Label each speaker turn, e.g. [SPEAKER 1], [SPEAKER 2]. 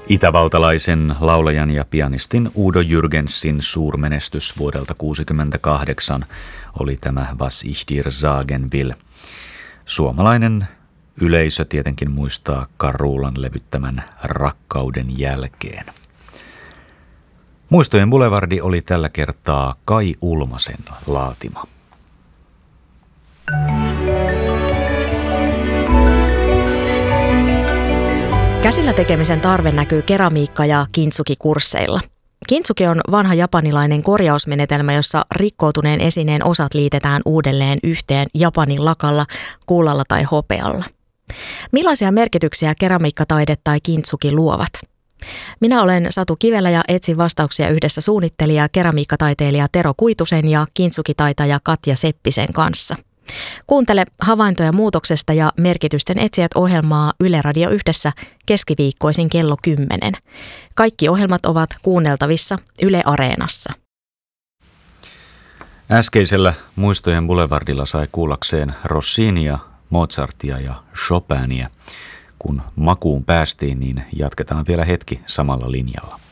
[SPEAKER 1] Itävaltalaisen laulajan ja pianistin Udo Jürgensin suurmenestys vuodelta 1968 oli tämä Was ich dir sagen will. Suomalainen yleisö tietenkin muistaa Carulan levyttämän Rakkauden jälkeen. Muistojen Boulevardi oli tällä kertaa Kai Ulmasen laatima.
[SPEAKER 2] Käsillä tekemisen tarve näkyy keramiikka- ja kintsugi-kursseilla. Kintsugi on vanha japanilainen korjausmenetelmä, jossa rikkoutuneen esineen osat liitetään uudelleen yhteen Japanin lakalla, kullalla tai hopealla. Millaisia merkityksiä keramiikkataide tai kintsugi luovat? Minä olen Satu Kivelä ja etsin vastauksia yhdessä suunnittelija, keramiikkataiteilija Tero Kuitusen ja kintsugitaitaja Katja Seppisen kanssa. Kuuntele havaintoja muutoksesta ja merkitysten etsijät -ohjelmaa Yle Radio Yhdessä keskiviikkoisin kello 10. Kaikki ohjelmat ovat kuunneltavissa Yle Areenassa.
[SPEAKER 1] Äskeisellä Muistojen Boulevardilla sai kuullakseen Rossinia, Mozartia ja Chopinia. Kun makuun päästiin, niin jatketaan vielä hetki samalla linjalla.